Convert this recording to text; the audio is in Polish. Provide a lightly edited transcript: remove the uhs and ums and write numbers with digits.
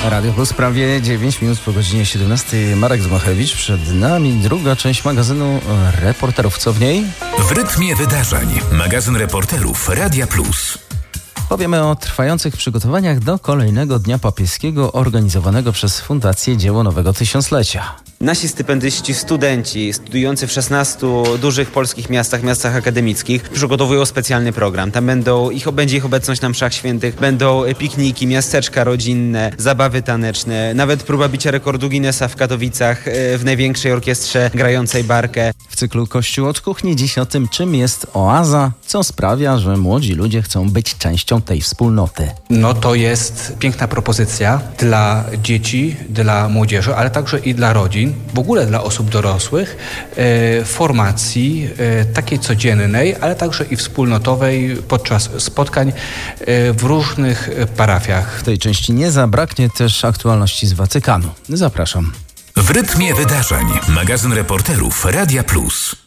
Radio Plus, prawie 9 minut po godzinie 17. Marek Zmachewicz, przed nami druga część magazynu Reporterów. Co w niej? W rytmie wydarzeń. Magazyn Reporterów Radia Plus. Powiemy o trwających przygotowaniach do kolejnego Dnia Papieskiego organizowanego przez Fundację Dzieło Nowego Tysiąclecia. Nasi stypendyści, studenci studiujący w 16 dużych polskich miastach akademickich przygotowują specjalny program. Tam będzie ich obecność na mszach świętych, będą pikniki, miasteczka rodzinne, zabawy taneczne, nawet próba bicia rekordu Guinnessa w Katowicach w największej orkiestrze grającej barkę. W cyklu Kościół od kuchni dziś o tym, czym jest oaza, co sprawia, że młodzi ludzie chcą być częścią tej wspólnoty. No to jest piękna propozycja dla dzieci, dla młodzieży, ale także i dla rodzin, w ogóle dla osób dorosłych, formacji takiej codziennej, ale także i wspólnotowej podczas spotkań w różnych parafiach. W tej części nie zabraknie też aktualności z Watykanu. Zapraszam. W rytmie wydarzeń. Magazyn Reporterów Radia Plus.